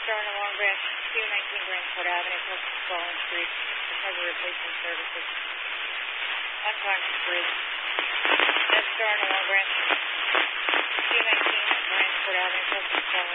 starting along branch 219 Grandport Avenue, close to Spalding Street, because of replacement services. Unconscious bridge. That's starting along